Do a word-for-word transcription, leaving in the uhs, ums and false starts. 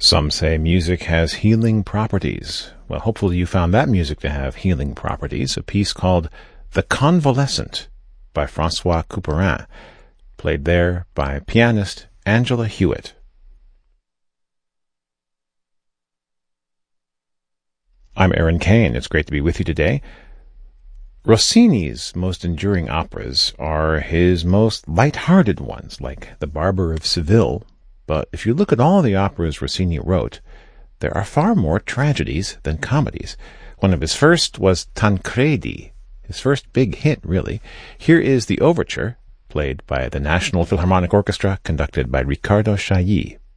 Some say music has healing properties. Well, hopefully you found that music to have healing properties. A piece called The Convalescent by Francois Couperin, played there by pianist Angela Hewitt. I'm Aaron Kane. It's great to be with you today. Rossini's most enduring operas are his most light-hearted ones, like The Barber of Seville. But if you look at all the operas Rossini wrote, there are far more tragedies than comedies. One of his first was Tancredi, his first big hit, really. Here is the overture, played by the National Philharmonic Orchestra, conducted by Riccardo Chailly.